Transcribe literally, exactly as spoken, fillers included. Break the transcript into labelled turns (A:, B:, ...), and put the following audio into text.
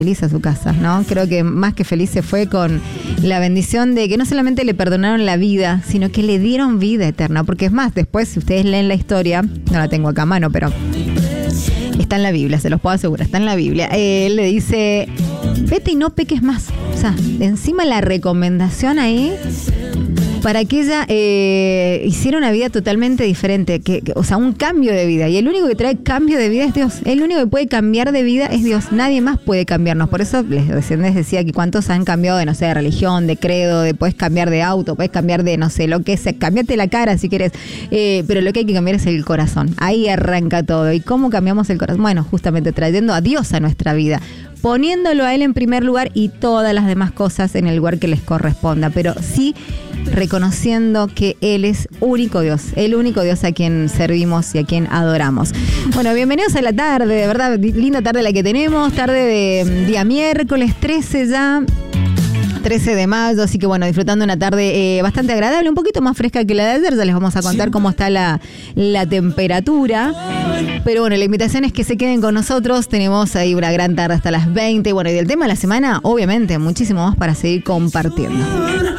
A: feliz a su casa, ¿no? Creo que más que feliz se fue con la bendición de que no solamente le perdonaron la vida, sino que le dieron vida eterna. Porque es más, después, si ustedes leen la historia, no la tengo acá a mano, pero está en la Biblia, se los puedo asegurar, está en la Biblia. Eh, él le dice, vete y no peques más. O sea, encima la recomendación ahí para que ella eh, hiciera una vida totalmente diferente, que, que, o sea, un cambio de vida. Y el único que trae cambio de vida es Dios. El único que puede cambiar de vida es Dios. Nadie más puede cambiarnos. Por eso les, recién les decía que cuántos han cambiado de, no sé, de religión, de credo, de puedes cambiar de auto, puedes cambiar de, no sé, lo que sea. Cambiate la cara si querés. Eh, pero lo que hay que cambiar es el corazón. Ahí arranca todo. ¿Y cómo cambiamos el corazón? Bueno, justamente trayendo a Dios a nuestra vida, poniéndolo a Él en primer lugar y todas las demás cosas en el lugar que les corresponda, pero sí reconociendo que Él es único Dios, el único Dios a quien servimos y a quien adoramos. Bueno, bienvenidos a la tarde, de verdad, linda tarde la que tenemos, tarde de día miércoles trece ya, trece de mayo, así que bueno, disfrutando una tarde eh, bastante agradable, un poquito más fresca que la de ayer, ya les vamos a contar cómo está la, la temperatura, pero bueno, la invitación es que se queden con nosotros, tenemos ahí una gran tarde hasta las veinte, bueno, y del tema de la semana, obviamente, muchísimo más para seguir compartiendo.